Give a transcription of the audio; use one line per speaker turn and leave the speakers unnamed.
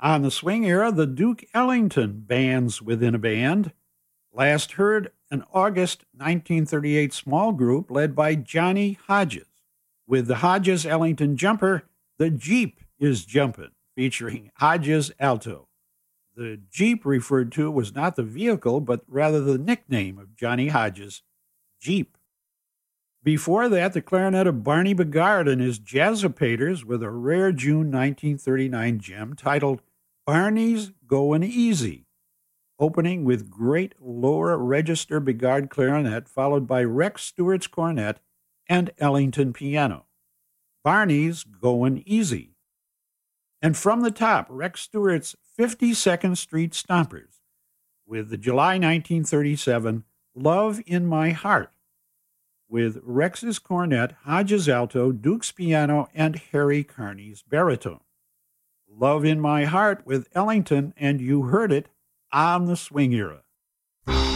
On the swing era, the Duke Ellington Bands Within a Band. Last heard an August 1938 small group led by Johnny Hodges. With the Hodges Ellington Jumper, the Jeep is Jumpin', featuring Hodges Alto. The Jeep referred to was not the vehicle, but rather the nickname of Johnny Hodges, Jeep. Before that, the clarinet of Barney Bigard and his Jazzipators with a rare June 1939 gem titled Barney's Goin' Easy, opening with great lower register Bigard clarinet, followed by Rex Stewart's cornet and Ellington piano. Barney's Goin' Easy. And from the top, Rex Stewart's 52nd Street Stompers with the July 1937 Love in My Heart, with Rex's cornet, Hodges alto, Duke's piano, and Harry Carney's baritone. Love in My Heart with Ellington, and you heard it on the swing era.